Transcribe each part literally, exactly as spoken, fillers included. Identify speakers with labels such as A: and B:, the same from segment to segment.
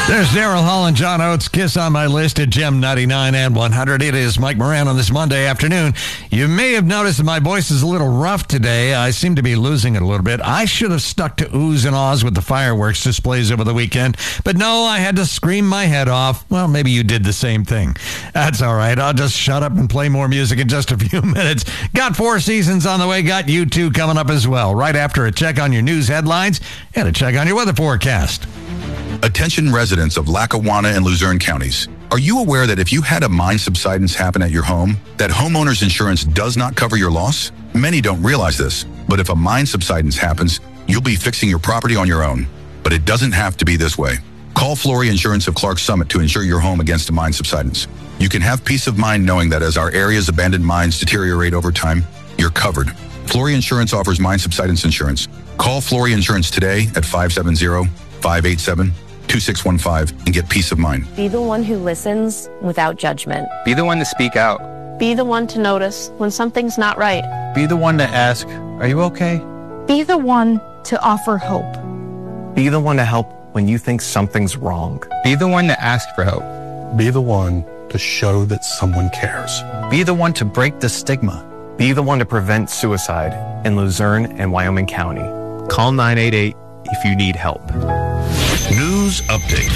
A: There's Daryl Hall and John Oates. Kiss on my list at Gem ninety-nine and one hundred. It is Mike Moran on this Monday afternoon. You may have noticed that my voice is a little rough today. I seem to be losing it a little bit. I should have stuck to oohs and ahs with the fireworks displays over the weekend. But no, I had to scream my head off. Well, maybe you did the same thing. That's all right. I'll just shut up and play more music in just a few minutes. Got Four Seasons on the way. Got you two coming up as well. Right after a check on your news headlines and a check on your weather forecast.
B: Attention residents of Lackawanna and Luzerne counties. Are you aware that if you had a mine subsidence happen at your home, that homeowner's insurance does not cover your loss? Many don't realize this, but if a mine subsidence happens, you'll be fixing your property on your own. But it doesn't have to be this way. Call Flory Insurance of Clark Summit to insure your home against a mine subsidence. You can have peace of mind knowing that as our area's abandoned mines deteriorate over time, you're covered. Flory Insurance offers mine subsidence insurance. Call Flory Insurance today at five seven zero, five eight seven, two six one five and get peace of mind.
C: Be the one who listens without judgment.
D: Be the one to speak out.
C: Be the one to notice when something's not right.
E: Be the one to ask, are you okay?
F: Be the one to offer hope.
G: Be the one to help when you think something's wrong.
D: Be the one to ask for help.
H: Be the one to show that someone cares.
E: Be the one to break the stigma.
G: Be the one to prevent suicide in Luzerne and Wyoming County. Call nine eight eight if you need help.
I: News update.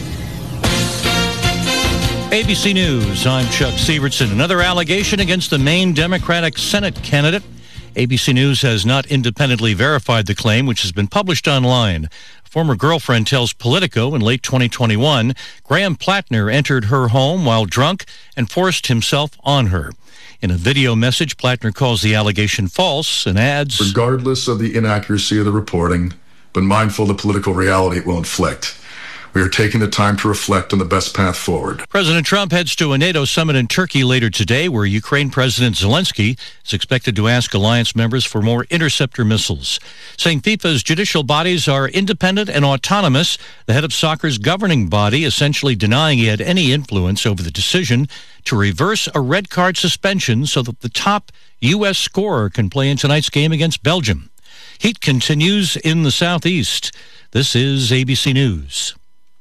J: A B C News, I'm Chuck Sievertson. Another allegation against the Maine Democratic Senate candidate. A B C News has not independently verified the claim, which has been published online. A former girlfriend tells Politico in late twenty twenty-one, Graham Plattner entered her home while drunk and forced himself on her. In a video message, Plattner calls the allegation false and adds,
K: regardless of the inaccuracy of the reporting, but mindful of the political reality it will inflict, we are taking the time to reflect on the best path forward.
J: President Trump heads to a NATO summit in Turkey later today, where Ukraine President Zelensky is expected to ask alliance members for more interceptor missiles. Saying FIFA's judicial bodies are independent and autonomous, the head of soccer's governing body essentially denying he had any influence over the decision to reverse a red card suspension so that the top U S scorer can play in tonight's game against Belgium. Heat continues in the southeast. This is A B C News.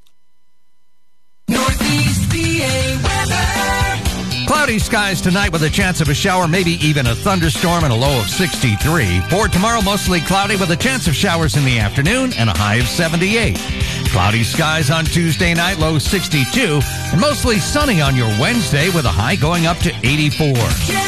L: Northeast P A weather.
A: Cloudy skies tonight with a chance of a shower, maybe even a thunderstorm, and a low of sixty-three. For tomorrow, mostly cloudy with a chance of showers in the afternoon and a high of seventy-eight. Cloudy skies on Tuesday night, low sixty-two, and mostly sunny on your Wednesday with a high going up to eighty-four.